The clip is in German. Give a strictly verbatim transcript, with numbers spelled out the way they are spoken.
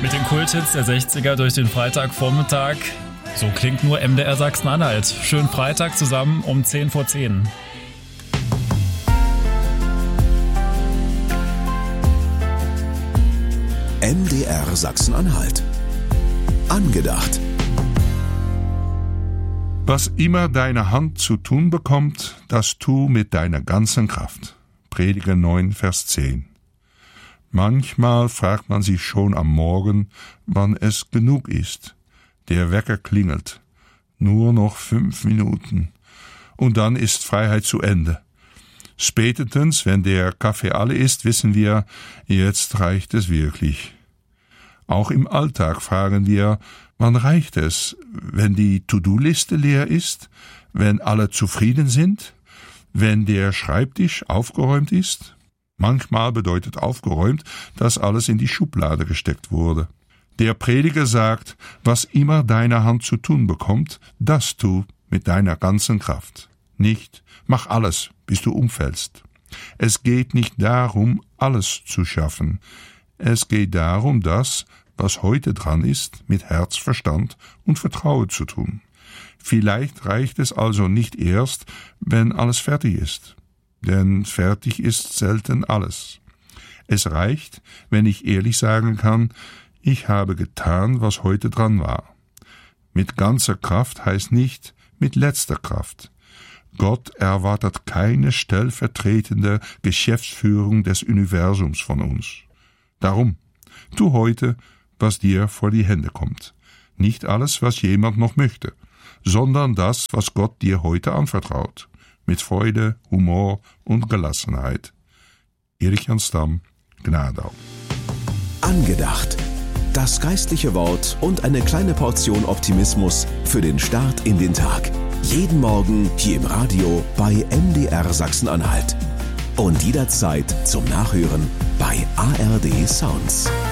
Mit den Kulthits der sechziger durch den Freitagvormittag. So klingt nur M D R Sachsen-Anhalt. Schönen Freitag zusammen um zehn vor zehn. M D R Sachsen-Anhalt. Angedacht. Was immer deine Hand zu tun bekommt, das tu mit deiner ganzen Kraft. Prediger neun, Vers zehn. Manchmal fragt man sich schon am Morgen, wann es genug ist. Der Wecker klingelt. Nur noch fünf Minuten. Und dann ist Freiheit zu Ende. Spätestens, wenn der Kaffee alle ist, wissen wir, jetzt reicht es wirklich. Auch im Alltag fragen wir, wann reicht es? Wenn die To-Do-Liste leer ist? Wenn alle zufrieden sind? Wenn der Schreibtisch aufgeräumt ist? Manchmal bedeutet aufgeräumt, dass alles in die Schublade gesteckt wurde. Der Prediger sagt, was immer deine Hand zu tun bekommt, das tu mit deiner ganzen Kraft. Nicht, mach alles, bis du umfällst. Es geht nicht darum, alles zu schaffen. Es geht darum, das, was heute dran ist, mit Herz, Verstand und Vertrauen zu tun. Vielleicht reicht es also nicht erst, wenn alles fertig ist. Denn fertig ist selten alles. Es reicht, wenn ich ehrlich sagen kann, ich habe getan, was heute dran war. Mit ganzer Kraft heißt nicht mit letzter Kraft. Gott erwartet keine stellvertretende Geschäftsführung des Universums von uns. Darum, tu heute, was dir vor die Hände kommt. Nicht alles, was jemand noch möchte, sondern das, was Gott dir heute anvertraut. Mit Freude, Humor und Gelassenheit. Erich Jan Stamm, Gnadau. Angedacht. Das geistliche Wort und eine kleine Portion Optimismus für den Start in den Tag. Jeden Morgen hier im Radio bei M D R Sachsen-Anhalt. Und jederzeit zum Nachhören bei A R D Sounds.